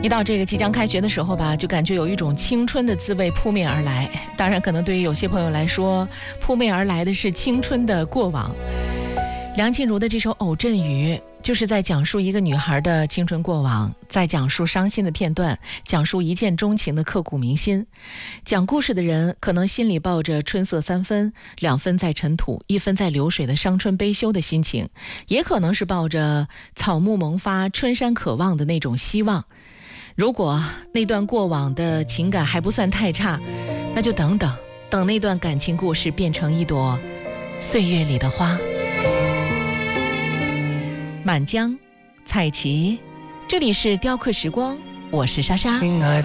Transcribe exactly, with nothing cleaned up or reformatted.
一到这个即将开学的时候吧，就感觉有一种青春的滋味扑面而来。当然可能对于有些朋友来说，扑面而来的是青春的过往。梁静茹的这首《偶阵雨》就是在讲述一个女孩的青春过往，在讲述伤心的片段，讲述一见钟情的刻骨铭心。讲故事的人可能心里抱着春色三分，两分在尘土，一分在流水的伤春悲秋的心情，也可能是抱着草木萌发，春山可望的那种希望。如果那段过往的情感还不算太差，那就等等，等那段感情故事变成一朵岁月里的花。满江，蔡奇，这里是雕刻时光，我是莎莎。